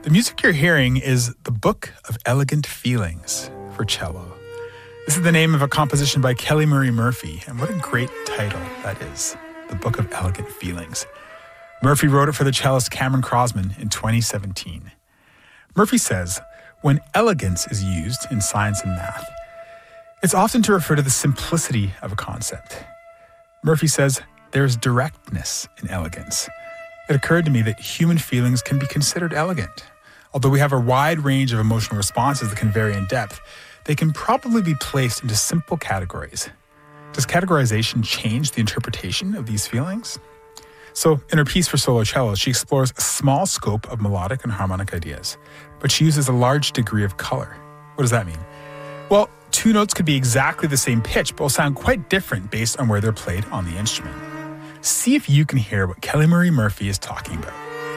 The music you're hearing is The Book of Elegant Feelings for cello. This is the name of a composition by Kelly Marie Murphy, and what a great title that is, The Book of Elegant Feelings. Murphy wrote it for the cellist Cameron Crosman in 2017. Murphy says, when elegance is used in science and math, it's often to refer to the simplicity of a concept. Murphy says, there's directness in elegance. It occurred to me that human feelings can be considered elegant. Although we have a wide range of emotional responses that can vary in depth, they can probably be placed into simple categories. Does categorization change the interpretation of these feelings? So, in her piece for solo cello, she explores a small scope of melodic and harmonic ideas, but she uses a large degree of color. What does that mean? Well, two notes could be exactly the same pitch, but will sound quite different based on where they're played on the instrument. See if you can hear what Kelly Marie Murphy is talking about.